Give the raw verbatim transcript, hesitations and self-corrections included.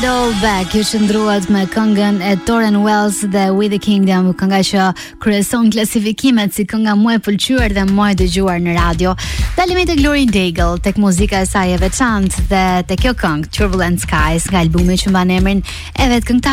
All Back, ju qëndruat me këngën e Torren Wells dhe We the Kingdom, kënga që kryeson klasifikimet si kënga më e pëlqyer dhe më e dëgjuar në radio. Dalemi tek Lauren Daigle, tek muzika e saj e veçantë dhe tek kjo këngë Turbulent Skies nga albumi që mban emrin e vet këngëtar